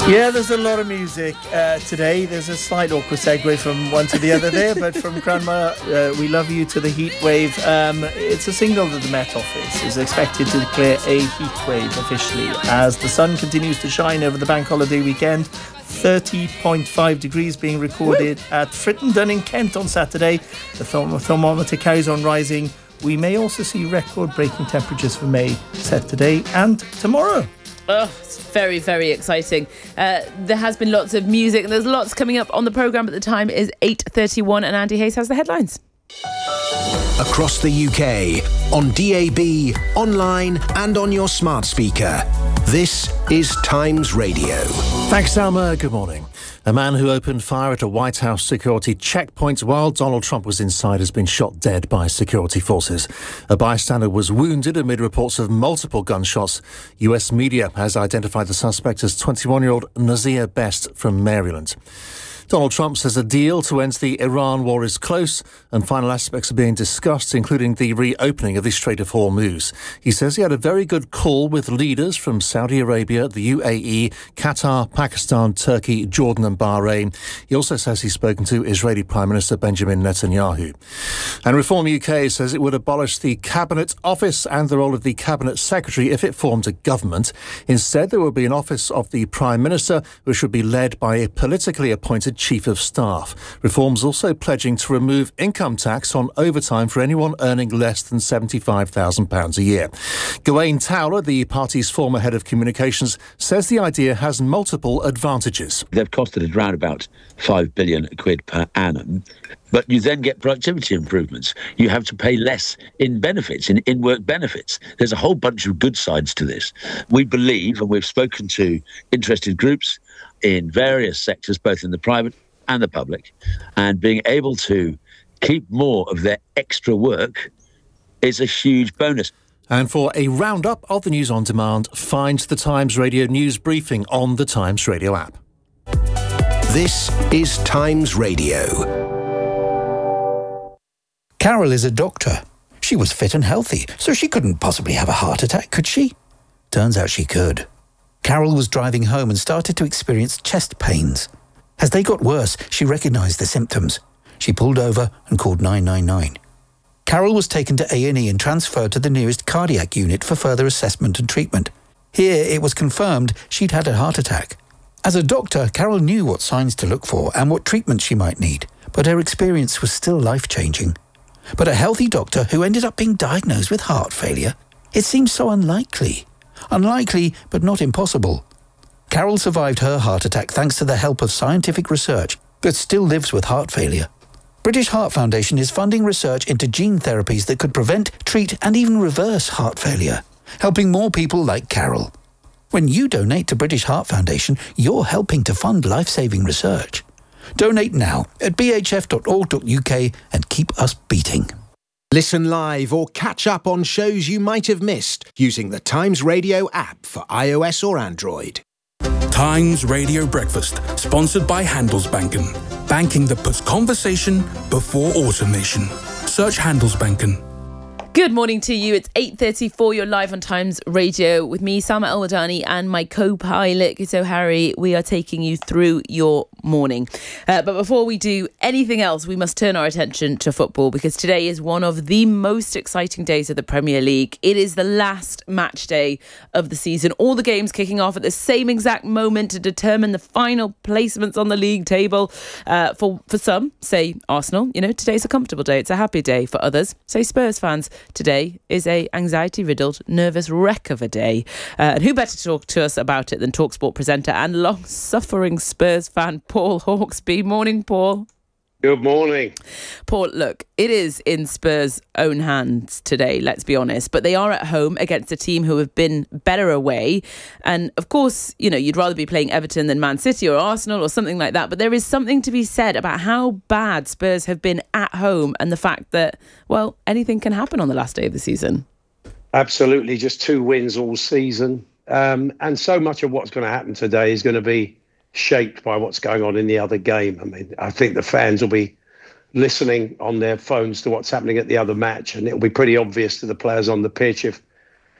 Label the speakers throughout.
Speaker 1: Yeah, there's a lot of music today. There's a slight awkward segue from one to the other there, but from Grandma, We Love You to the Heat Wave. It's a single that the Met Office is expected to declare a heat wave officially as the sun continues to shine over the bank holiday weekend. 30.5 degrees being recorded at Frittenden in Kent on Saturday. The thermometer carries on rising. We may also see record-breaking temperatures for May set today and tomorrow.
Speaker 2: Oh, it's very, very exciting. There has been lots of music and there's lots coming up on the programme, but the time is 8:31 and Andy Hayes has the headlines.
Speaker 3: Across the UK, on DAB, online and on your smart speaker. This is Times Radio.
Speaker 4: Thanks, Salma. Good morning. A man who opened fire at a White House security checkpoint while Donald Trump was inside has been shot dead by security forces. A bystander was wounded amid reports of multiple gunshots. US media has identified the suspect as 21-year-old Nazir Best from Maryland. Donald Trump says a deal to end the Iran war is close and final aspects are being discussed, including the reopening of the Strait of Hormuz. He says he had a very good call with leaders from Saudi Arabia, the UAE, Qatar, Pakistan, Turkey, Jordan and Bahrain. He also says he's spoken to Israeli Prime Minister Benjamin Netanyahu. And Reform UK says it would abolish the Cabinet Office and the role of the Cabinet Secretary if it formed a government. Instead, there will be an office of the Prime Minister, which would be led by a politically appointed Chief of Staff. Reform's also pledging to remove income tax on overtime for anyone earning less than £75,000 a year. Gawain Towler, the party's former head of communications, says the idea has multiple advantages.
Speaker 5: They've costed around about £5 billion per annum. But you then get productivity improvements. You have to pay less in benefits, in in-work benefits. There's a whole bunch of good sides to this. We believe, and we've spoken to interested groups in various sectors, both in the private and the public, and being able to keep more of their extra work is a huge bonus.
Speaker 4: And for a roundup of the news on demand, find the Times Radio news briefing on the Times Radio app.
Speaker 3: This is Times Radio.
Speaker 6: Carol is a doctor. She was fit and healthy, so she couldn't possibly have a heart attack, could she? Turns out she could. Carol was driving home and started to experience chest pains. As they got worse, she recognised the symptoms. She pulled over and called 999. Carol was taken to A&E and transferred to the nearest cardiac unit for further assessment and treatment. Here, it was confirmed she'd had a heart attack. As a doctor, Carol knew what signs to look for and what treatment she might need, but her experience was still life-changing. But a healthy doctor who ended up being diagnosed with heart failure? It seems so unlikely. Unlikely, but not impossible. Carol survived her heart attack thanks to the help of scientific research, but still lives with heart failure. British Heart Foundation is funding research into gene therapies that could prevent, treat and even reverse heart failure, helping more people like Carol. When you donate to British Heart Foundation, you're helping to fund life-saving research. Donate now at bhf.org.uk and keep us beating.
Speaker 3: Listen live or catch up on shows you might have missed using the Times Radio app for iOS or Android.
Speaker 7: Times Radio Breakfast, sponsored by Handelsbanken. Banking that puts conversation before automation. Search Handelsbanken.
Speaker 2: Good morning to you. It's 8:34. You're live on Times Radio with me, Salma Al-Wadani, and my co-pilot, Guto Harry. We are taking you through your morning. But before we do anything else, we must turn our attention to football because today is one of the most exciting days of the Premier League. It is the last match day of the season. All the games kicking off at the same exact moment to determine the final placements on the league table. For some, say Arsenal, today's a comfortable day. It's a happy day. For others, say Spurs fans, today is a anxiety-riddled, nervous wreck of a day. And who better to talk to us about it than TalkSport presenter and long-suffering Spurs fan, Paul Hawksbee. Morning, Paul.
Speaker 8: Good morning.
Speaker 2: Paul, look, it is in Spurs' own hands today, let's be honest, but they are at home against a team who have been better away. And of course, you'd rather be playing Everton than Man City or Arsenal or something like that. But there is something to be said about how bad Spurs have been at home and the fact that, well, anything can happen on the last day of the season.
Speaker 8: Absolutely. Just 2 wins all season. And so much of what's going to happen today is going to be shaped by what's going on in the other game. I mean, I think the fans will be listening on their phones to what's happening at the other match, and it'll be pretty obvious to the players on the pitch if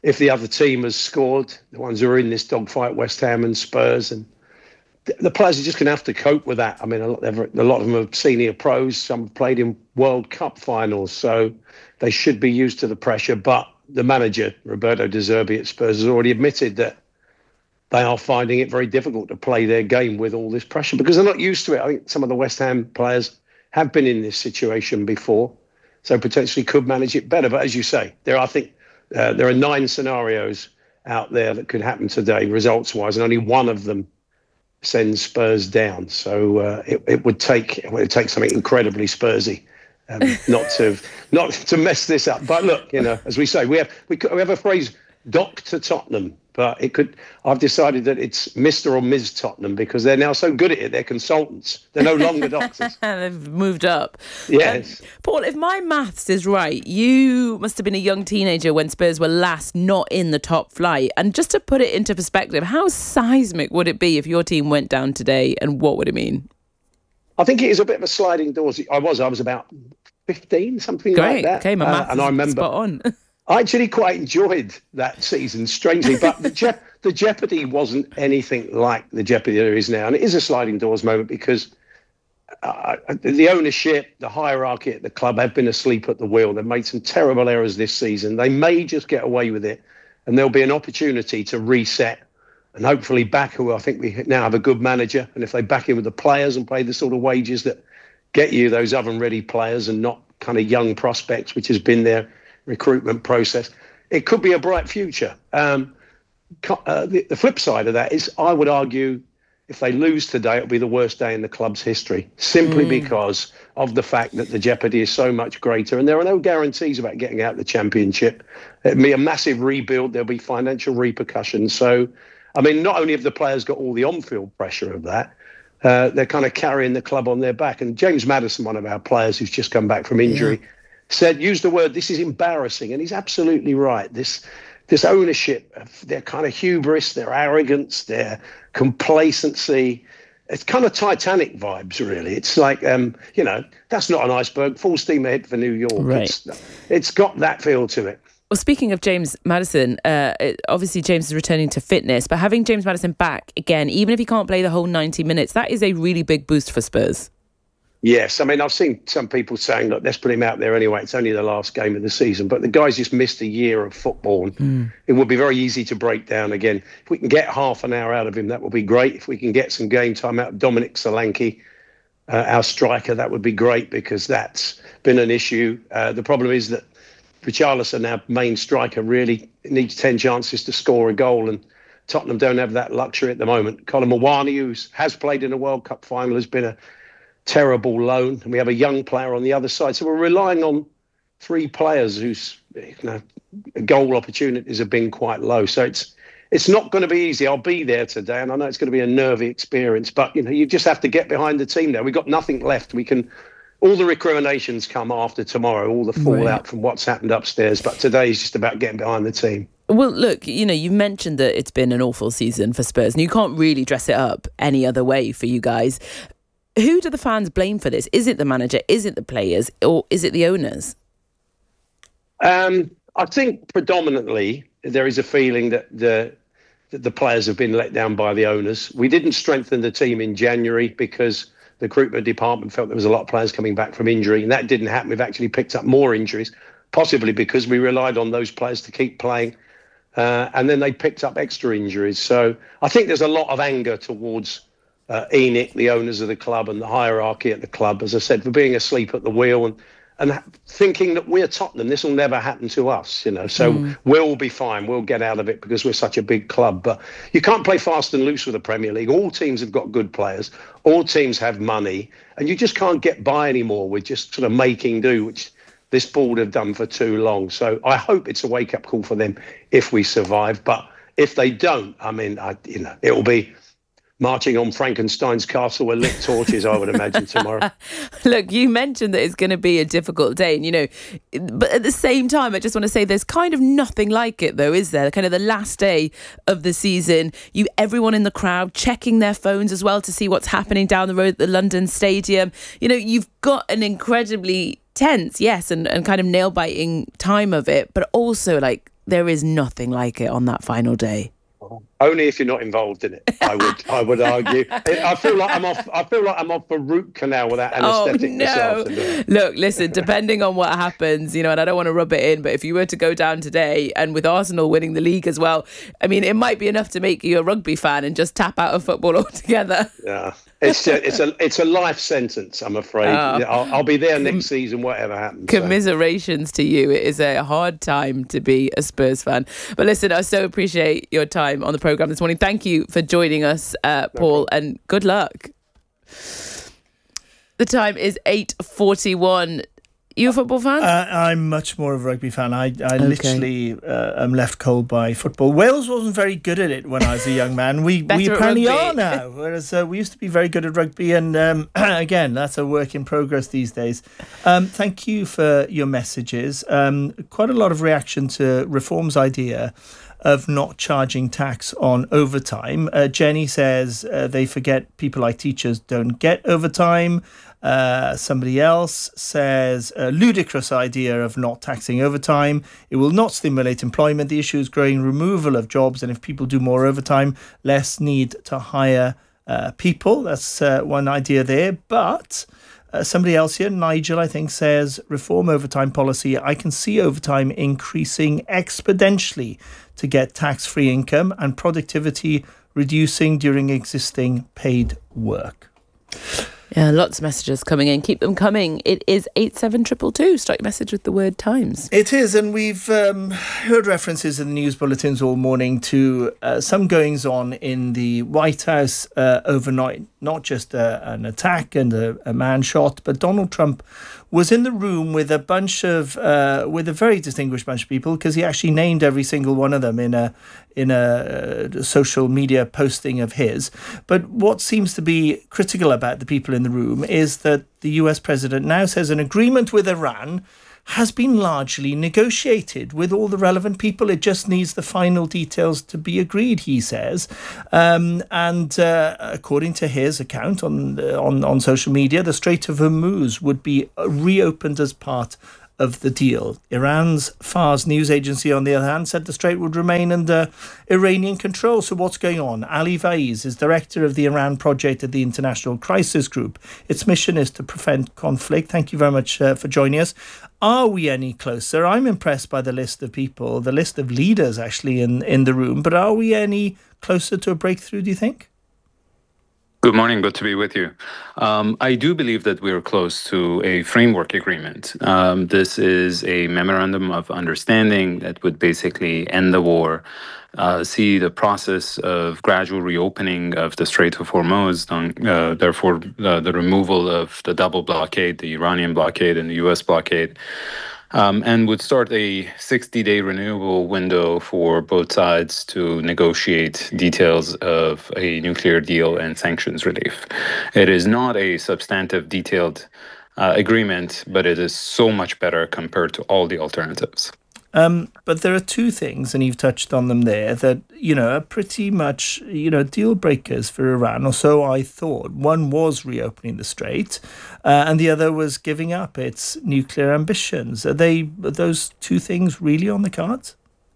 Speaker 8: if the other team has scored, the ones who are in this dogfight, West Ham and Spurs, and the players are just going to have to cope with that. I mean, a lot of them are senior pros. Some have played in World Cup finals, so they should be used to the pressure. But the manager, Roberto De Zerbi at Spurs, has already admitted that they are finding it very difficult to play their game with all this pressure because they're not used to it. I think some of the West Ham players have been in this situation before, so potentially could manage it better. But as you say, there are 9 scenarios out there that could happen today, results-wise, and only one of them sends Spurs down. So it would take something incredibly Spursy not to mess this up. But look, as we say, we have a phrase, "Doc to Tottenham," but it could. I've decided that it's Mr. or Ms. Tottenham because they're now so good at it. They're consultants. They're no longer doctors.
Speaker 2: They've moved up.
Speaker 8: Yes.
Speaker 2: Paul, if my maths is right, you must have been a young teenager when Spurs were last not in the top flight. And just to put it into perspective, how seismic would it be if your team went down today, and what would it mean?
Speaker 8: I think it is a bit of a sliding doors. I was about 15, something like that.
Speaker 2: Okay, my maths
Speaker 8: and I remember,
Speaker 2: spot on.
Speaker 8: I actually quite enjoyed that season, strangely, but the jeopardy wasn't anything like the jeopardy there is now. And it is a sliding doors moment because the ownership, the hierarchy at the club have been asleep at the wheel. They've made some terrible errors this season. They may just get away with it, and there'll be an opportunity to reset and hopefully back who I think we now have a good manager. And if they back in with the players and pay the sort of wages that get you those oven-ready players and not kind of young prospects, which has been their recruitment process, it could be a bright future. The flip side of that is, I would argue, if they lose today, it'll be the worst day in the club's history, simply because of the fact that the jeopardy is so much greater, and there are no guarantees about getting out of the Championship. It'll be a massive rebuild. There'll be financial repercussions. So, I mean, not only have the players got all the on-field pressure of that, they're kind of carrying the club on their back. And James Maddison, one of our players who's just come back from injury, used the word, "This is embarrassing," and he's absolutely right. This ownership, their kind of hubris, their arrogance, their complacency, it's kind of Titanic vibes, really. It's like, that's not an iceberg, full steam ahead for New York.
Speaker 2: Right.
Speaker 8: It's got that feel to it.
Speaker 2: Well, speaking of James Maddison, obviously James is returning to fitness, but having James Maddison back again, even if he can't play the whole 90 minutes, that is a really big boost for Spurs.
Speaker 8: Yes, I mean, I've seen some people saying, look, let's put him out there anyway. It's only the last game of the season. But the guy's just missed a year of football. And it would be very easy to break down again. If we can get half an hour out of him, that would be great. If we can get some game time out of Dominic Solanke, our striker, that would be great, because that's been an issue. The problem is that Richarlison, our main striker, really needs 10 chances to score a goal. And Tottenham don't have that luxury at the moment. Colin Mawani, who has played in a World Cup final, has been a terrible loan, and we have a young player on the other side, so we're relying on 3 players whose goal opportunities have been quite low. So it's not going to be easy. I'll be there today, and I know it's going to be a nervy experience, but you just have to get behind the team now. We've got nothing left. All the recriminations come after tomorrow, all the fallout from what's happened upstairs, but today is just about getting behind the team.
Speaker 2: Well, look, you mentioned that it's been an awful season for Spurs, and you can't really dress it up any other way for you guys. Who do the fans blame for this? Is it the manager? Is it the players? Or is it the owners?
Speaker 8: I think predominantly there is a feeling that the players have been let down by the owners. We didn't strengthen the team in January because the recruitment department felt there was a lot of players coming back from injury, and that didn't happen. We've actually picked up more injuries, possibly because we relied on those players to keep playing, and then they picked up extra injuries. So I think there's a lot of anger towards ENIC, the owners of the club, and the hierarchy at the club, as I said, for being asleep at the wheel and thinking that we're Tottenham, this will never happen to us, So we'll be fine, we'll get out of it because we're such a big club. But you can't play fast and loose with the Premier League. All teams have got good players, all teams have money, and you just can't get by anymore with just sort of making do, which this board have done for too long. So I hope it's a wake-up call for them if we survive. But if they don't, I mean, it will be marching on Frankenstein's castle with lit torches, I would imagine, tomorrow.
Speaker 2: Look, you mentioned that it's going to be a difficult day, and but at the same time, I just want to say there's kind of nothing like it, though, is there? Kind of the last day of the season, everyone in the crowd checking their phones as well to see what's happening down the road at the London Stadium. You've got an incredibly tense, yes, and kind of nail-biting time of it, but also there is nothing like it on that final day.
Speaker 8: Only if you're not involved in it, I would argue. I feel like I'm off for root canal with that anaesthetic this afternoon.
Speaker 2: Look, listen, depending on what happens, and I don't want to rub it in, but if you were to go down today, and with Arsenal winning the league as well, I mean, it might be enough to make you a rugby fan and just tap out of football altogether.
Speaker 8: Yeah. It's a life sentence, I'm afraid. I'll be there next season, whatever happens.
Speaker 2: Commiserations to you. It is a hard time to be a Spurs fan. But listen, I so appreciate your time on the programme this morning. Thank you for joining us, Paul, and good luck. The time is 8:41. You a football fan?
Speaker 1: I'm much more of a rugby fan. I literally am left cold by football. Wales wasn't very good at it when I was a young man. We apparently are now, whereas we used to be very good at rugby. And again, that's a work in progress these days. Thank you for your messages. Quite a lot of reaction to Reform's idea of not charging tax on overtime. Jenny says they forget people like teachers don't get overtime. Somebody else says a ludicrous idea of not taxing overtime. It will not stimulate employment. The issue is growing removal of jobs, and if people do more overtime, less need to hire people. That's one idea there. But somebody else here, Nigel, I think, says reform overtime policy. I can see overtime increasing exponentially to get tax-free income and productivity reducing during existing paid work.
Speaker 2: Yeah, lots of messages coming in. Keep them coming. It is 87222. Start your message with the word Times.
Speaker 1: It is, and we've heard references in the news bulletins all morning to some goings on in the White House overnight. Not just an attack and a man shot, but Donald Trump was in the room with a bunch of, with a very distinguished bunch of people, because he actually named every single one of them in a social media posting of his. But what seems to be critical about the people in the room is that the US president now says an agreement with Iran has been largely negotiated with all the relevant people. It just needs the final details to be agreed, he says. And according to his account on social media, the Strait of Hormuz would be reopened as part of the deal. Iran's Fars news agency, on the other hand, said the strait would remain under Iranian control. So what's going on? Ali Vaiz is director of the Iran project at the International Crisis Group. Its mission is to prevent conflict. Thank you very much for joining us. Are we any closer? I'm impressed by the list of people, the list of leaders actually in the room, but are we any closer to a breakthrough, do you think?
Speaker 9: Good morning. Good to be with you. I do believe that we're close to a framework agreement. This is a memorandum of understanding that would basically end the war, see the process of gradual reopening of the Strait of Hormuz, therefore the removal of the double blockade, the Iranian blockade and the US blockade, and would start a 60-day renewable window for both sides to negotiate details of a nuclear deal and sanctions relief. It is not a substantive, detailed agreement, but it is so much better compared to all the alternatives.
Speaker 1: But there are two things, and you've touched on them there, that, are pretty much, deal breakers for Iran, or so I thought. One was reopening the strait, and the other was giving up its nuclear ambitions. Are those two things really on the cards?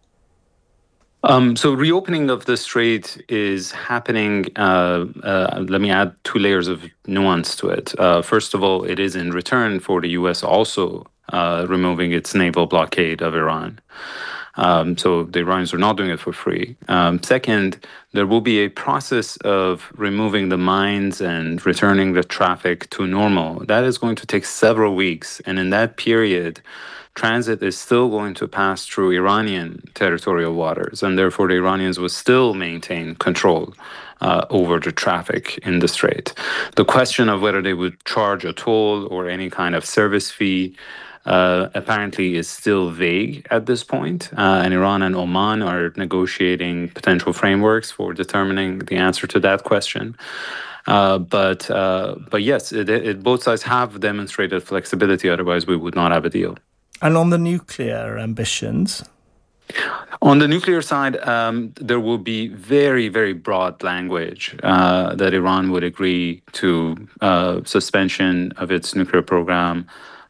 Speaker 9: So reopening of the strait is happening. Let me add two layers of nuance to it. First of all, it is in return for the U.S. also removing its naval blockade of Iran. So the Iranians are not doing it for free. Second, there will be a process of removing the mines and returning the traffic to normal. That is going to take several weeks. And in that period, transit is still going to pass through Iranian territorial waters. And therefore, the Iranians will still maintain control over the traffic in the strait. The question of whether they would charge a toll or any kind of service fee apparently is still vague at this point. And Iran and Oman are negotiating potential frameworks for determining the answer to that question. But yes, both sides have demonstrated flexibility. Otherwise, we would not have a deal.
Speaker 1: And on the nuclear ambitions?
Speaker 9: On the nuclear side, there will be very, very broad language that Iran would agree to suspension of its nuclear program,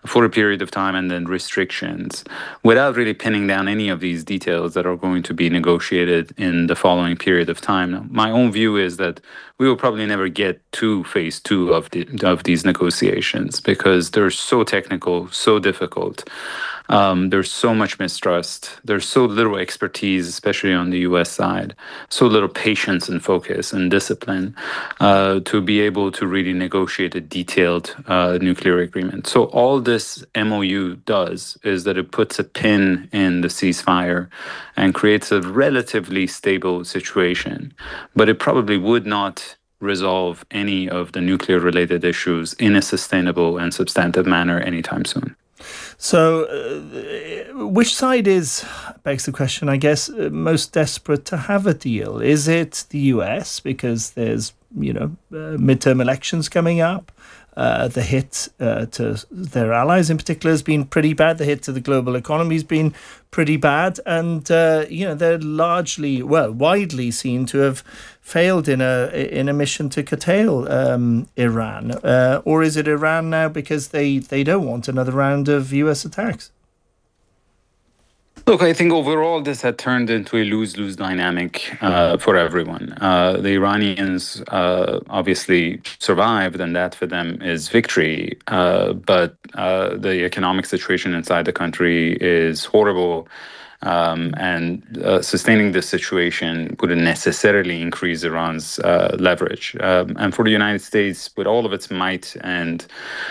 Speaker 9: for a period of time and then restrictions without really pinning down any of these details that are going to be negotiated in the following period of time. Now, my own view is that we will probably never get to phase 2 of these negotiations because they're so technical, so difficult. There's so much mistrust. There's so little expertise, especially on the U.S. side, so little patience and focus and discipline to be able to really negotiate a detailed nuclear agreement. So all this MOU does is that it puts a pin in the ceasefire and creates a relatively stable situation, but it probably would not resolve any of the nuclear-related issues in a sustainable and substantive manner anytime soon.
Speaker 1: So, which side begs the question, I guess, most desperate to have a deal? Is it the US because there's, midterm elections coming up? The hit to their allies in particular has been pretty bad. The hit to the global economy has been pretty bad. And, they're widely seen to have failed in a mission to curtail Iran. Or is it Iran now because they don't want another round of US attacks?
Speaker 9: Look, I think overall this had turned into a lose-lose dynamic for everyone. The Iranians obviously survived, and that for them is victory. But the economic situation inside the country is horrible. And sustaining this situation wouldn't necessarily increase Iran's leverage. And for the United States, with all of its might and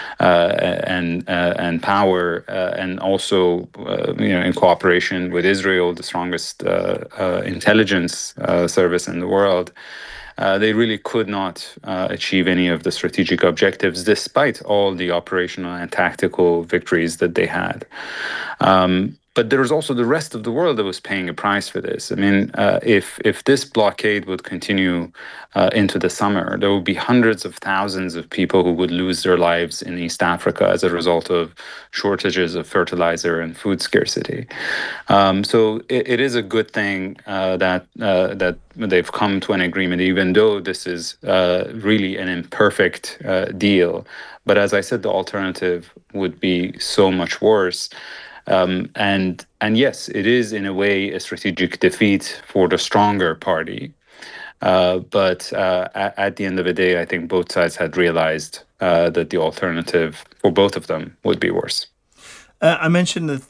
Speaker 9: power, and also in cooperation with Israel, the strongest intelligence service in the world, they really could not achieve any of the strategic objectives, despite all the operational and tactical victories that they had. But there was also the rest of the world that was paying a price for this. I mean, if this blockade would continue into the summer, there would be hundreds of thousands of people who would lose their lives in East Africa as a result of shortages of fertilizer and food scarcity. So it is a good thing that they've come to an agreement, even though this is really an imperfect deal. But as I said, the alternative would be so much worse. And yes, it is in a way a strategic defeat for the stronger party. But at the end of the day, I think both sides had realized that the alternative for both of them would be worse.
Speaker 1: I mentioned that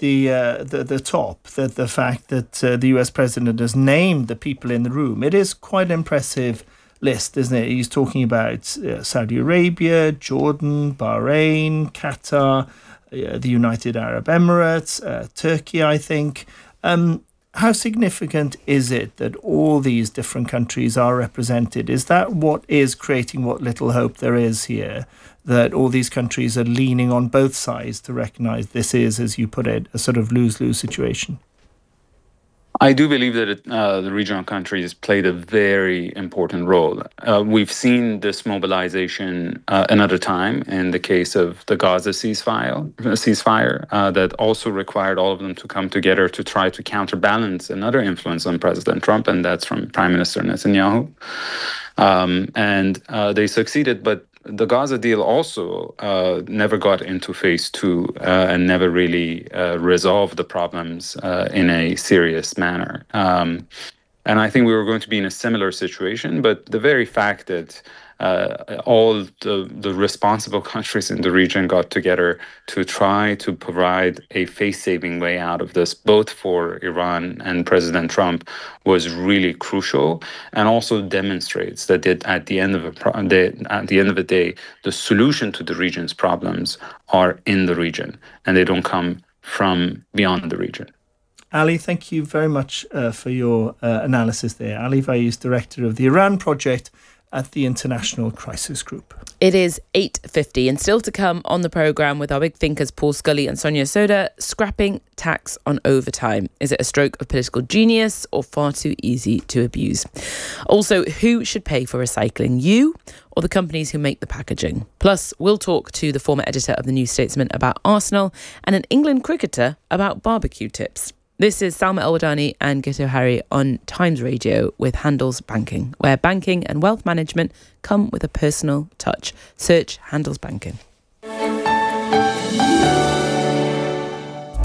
Speaker 1: the fact that the US president has named the people in the room. It is quite an impressive list, isn't it? He's talking about Saudi Arabia, Jordan, Bahrain, Qatar, the United Arab Emirates, Turkey, I think. How significant is it that all these different countries are represented? Is that what is creating what little hope there is here, that all these countries are leaning on both sides to recognise this is, as you put it, a sort of lose-lose situation?
Speaker 9: I do believe that the regional countries played a very important role. We've seen this mobilization another time in the case of the Gaza ceasefire that also required all of them to come together to try to counterbalance another influence on President Trump, and that's from Prime Minister Netanyahu. And they succeeded, but the Gaza deal also never got into phase 2 and never really resolved the problems in a serious manner. And I think we were going to be in a similar situation, but the very fact that all the responsible countries in the region got together to try to provide a face-saving way out of this, both for Iran and President Trump, was really crucial, and also demonstrates that at the end of the day, the solution to the region's problems are in the region, and they don't come from beyond the region.
Speaker 1: Ali, thank you very much for your analysis there. Ali Vayous, Director of the Iran Project at the International Crisis Group.
Speaker 2: It is 8:50 and still to come on the programme with our big thinkers Paul Scully and Sonia Soda, scrapping tax on overtime. Is it a stroke of political genius or far too easy to abuse? Also, who should pay for recycling, you or the companies who make the packaging? Plus, we'll talk to the former editor of the New Statesman about Arsenal and an England cricketer about barbecue tips. This is Salma El-Wadani and Gito Hari on Times Radio with Handelsbanken, where banking and wealth management come with a personal touch. Search Handelsbanken.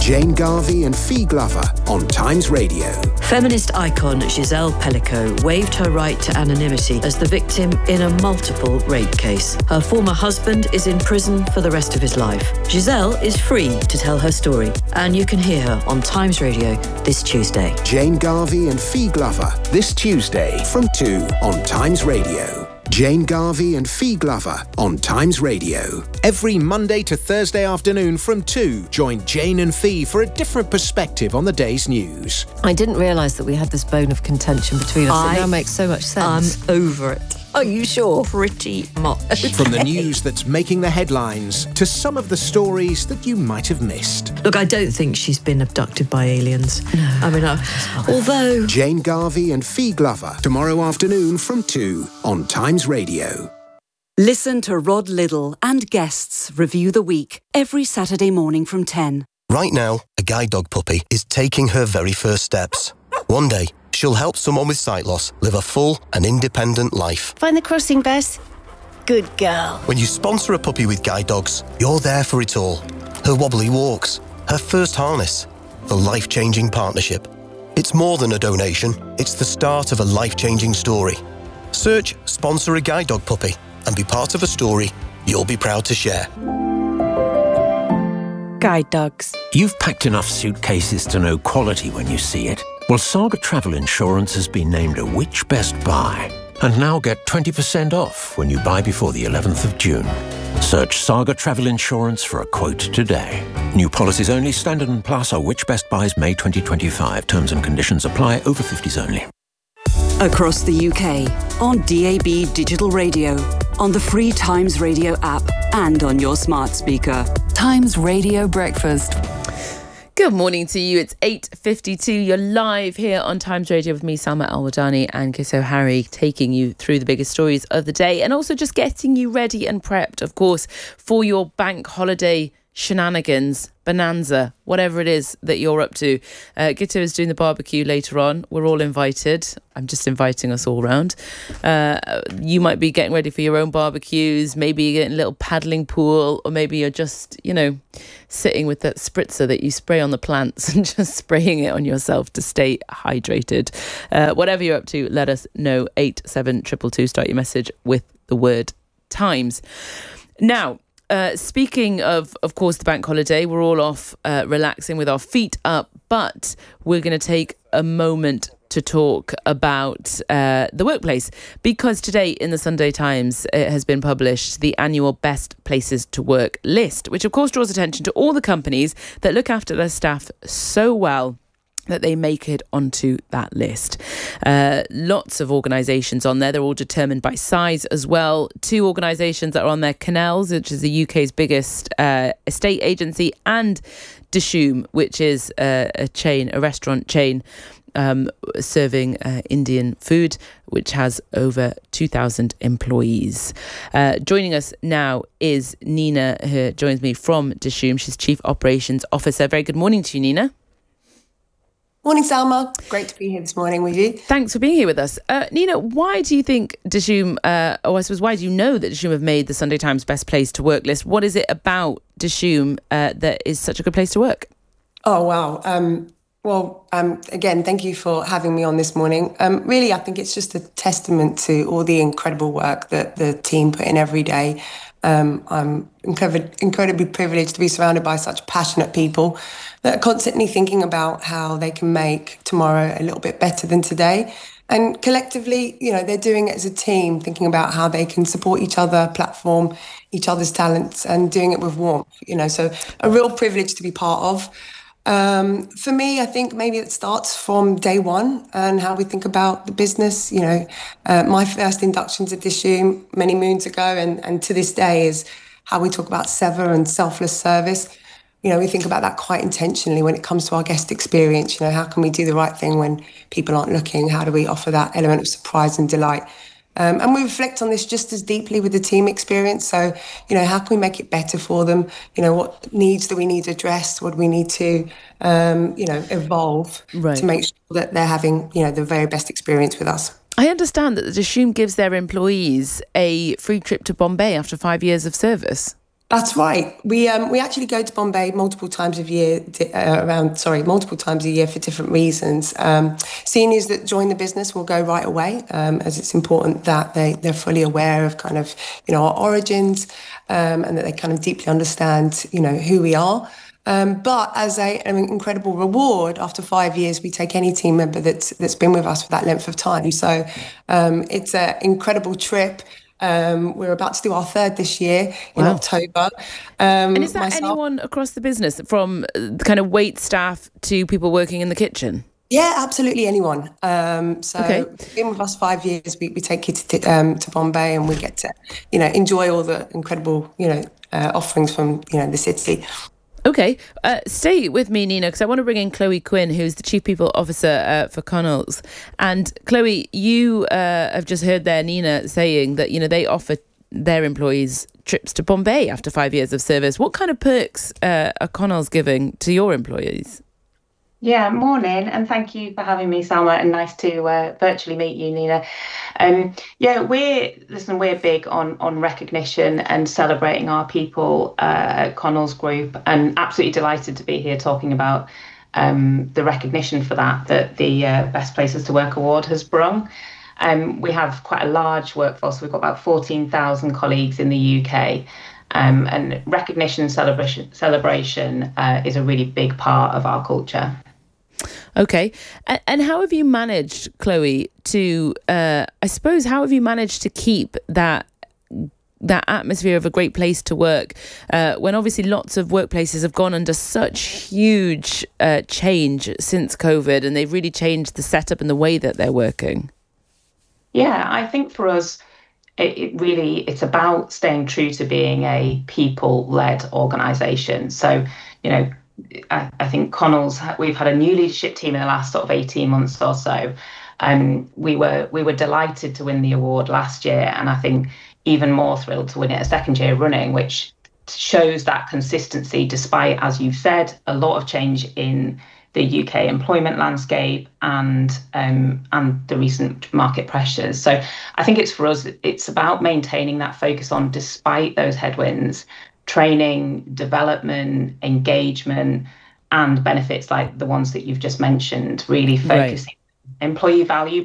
Speaker 3: Jane Garvey and Fee Glover on Times Radio.
Speaker 10: Feminist icon Giselle Pellico waived her right to anonymity as the victim in a multiple rape case. Her former husband is in prison for the rest of his life. Giselle is free to tell her story, and you can hear her on Times Radio this Tuesday.
Speaker 3: Jane Garvey and Fee Glover this Tuesday from 2 on Times Radio. Jane Garvey and Fee Glover on Times Radio. Every Monday to Thursday afternoon from 2, join Jane and Fee for a different perspective on the day's news.
Speaker 11: I didn't realise that we had this bone of contention between us. It now makes so much sense.
Speaker 10: I'm over it.
Speaker 11: Are you sure?
Speaker 10: Pretty much.
Speaker 3: From the news that's making the headlines to some of the stories that you might have missed.
Speaker 10: Look, I don't think she's been abducted by aliens. No. I mean, although...
Speaker 3: Jane Garvey and Fee Glover, tomorrow afternoon from 2 on Times Radio.
Speaker 12: Listen to Rod Liddle and guests review the week every Saturday morning from 10.
Speaker 13: Right now, a guide dog puppy is taking her very first steps. One day, she'll help someone with sight loss live a full and independent life.
Speaker 14: Find the crossing, Bess. Good girl.
Speaker 13: When you sponsor a puppy with guide dogs, you're there for it all. Her wobbly walks, her first harness, the life-changing partnership. It's more than a donation, it's the start of a life-changing story. Search Sponsor a Guide Dog Puppy and be part of a story you'll be proud to share.
Speaker 12: Guide dogs.
Speaker 15: You've packed enough suitcases to know quality when you see it. Well, Saga Travel Insurance has been named a Which Best Buy. And now get 20% off when you buy before the 11th of June. Search Saga Travel Insurance for a quote today. New policies only. Standard and Plus are Which Best Buys May 2025. Terms and conditions apply. Over 50s only.
Speaker 12: Across the UK, on DAB Digital Radio, on the free Times Radio app, and on your smart speaker.
Speaker 16: Times Radio Breakfast.
Speaker 2: Good morning to you. It's 8:52. You're live here on Times Radio with me, Salma Al-Wadani, and Kit O'Harry, taking you through the biggest stories of the day and also just getting you ready and prepped, of course, for your bank holiday shenanigans, bonanza, whatever it is that you're up to. Gitto is doing the barbecue later on. We're all invited. I'm just inviting us all round. You might be getting ready for your own barbecues. Maybe you're getting a little paddling pool, or maybe you're just, sitting with that spritzer that you spray on the plants and just spraying it on yourself to stay hydrated. Whatever you're up to, let us know. 87222. Start your message with the word Times. Now, speaking of course, the bank holiday, we're all off relaxing with our feet up, but we're going to take a moment to talk about the workplace, because today in the Sunday Times it has been published the annual Best Places to Work list, which of course draws attention to all the companies that look after their staff so well that they make it onto that list. Lots of organisations on there. They're all determined by size as well. 2 organisations that are on there: Canals, which is the UK's biggest estate agency, and Dishoom, which is a restaurant chain serving Indian food, which has over 2,000 employees. Joining us now is Nina, who joins me from Dishoom. She's Chief Operations Officer. Very good morning to you, Nina.
Speaker 17: Morning, Salma. Great to be here this morning with you.
Speaker 2: Thanks for being here with us. Nina, why do you think Dishoom, or I suppose why do you know that Dishoom have made the Sunday Times Best Place to Work list? What is it about Dishoom that is such a good place to work?
Speaker 17: Oh, wow. Again, thank you for having me on this morning. Really, I think it's just a testament to all the incredible work that the team put in every day. I'm incredibly privileged to be surrounded by such passionate people that are constantly thinking about how they can make tomorrow a little bit better than today. And collectively, they're doing it as a team, thinking about how they can support each other, platform each other's talents, and doing it with warmth. So a real privilege to be part of. For me, I think maybe it starts from day one and how we think about the business. My first induction to Dishoom many moons ago and to this day is how we talk about SEVA and selfless service. We think about that quite intentionally when it comes to our guest experience. How can we do the right thing when people aren't looking? How do we offer that element of surprise and delight? And we reflect on this just as deeply with the team experience. So, how can we make it better for them? What needs do we need addressed? What do we need to, evolve to make sure that they're having, the very best experience with us?
Speaker 2: I understand that Dishoom gives their employees a free trip to Bombay after 5 years of service.
Speaker 17: That's right. We actually go to Bombay multiple times a year for different reasons. Seniors that join the business will go right away, as it's important that they're fully aware of kind of, our origins, and that they kind of deeply understand, who we are. But as an incredible reward, after 5 years, we take any team member that's been with us for that length of time. So it's an incredible trip. We're about to do our third this year in October.
Speaker 2: And is that anyone across the business, from kind of wait staff to people working in the kitchen?
Speaker 17: Yeah, absolutely anyone. Been with us 5 years. We take you to Bombay, and we get to, enjoy all the incredible, offerings from, the city.
Speaker 2: Okay, stay with me, Nina, because I want to bring in Chloe Quinn, who's the Chief People Officer for Connells. And Chloe, you have just heard there Nina saying that, they offer their employees trips to Bombay after 5 years of service. What kind of perks are Connells giving to your employees?
Speaker 18: Yeah, morning, and thank you for having me, Salma, and nice to virtually meet you, Nina. We're big on recognition and celebrating our people at Connells Group, and absolutely delighted to be here talking about the recognition for that the Best Places to Work Award has brung. We have quite a large workforce. We've got about 14,000 colleagues in the UK. And recognition and celebration is a really big part of our culture.
Speaker 2: Okay. And how have you managed, Chloe, to, how have you managed to keep that atmosphere of a great place to work when obviously lots of workplaces have gone under such huge change since COVID, and they've really changed the setup and the way that they're working?
Speaker 18: Yeah, I think for us, it's about staying true to being a people-led organisation. So, I think Connells, we've had a new leadership team in the last sort of 18 months or so. We were delighted to win the award last year, and I think even more thrilled to win it a second year running, which shows that consistency despite, as you've said, a lot of change in the UK employment landscape and the recent market pressures. So I think it's about maintaining that focus on, despite those headwinds, training, development, engagement, and benefits like the ones that you've just mentioned, really focusing employee value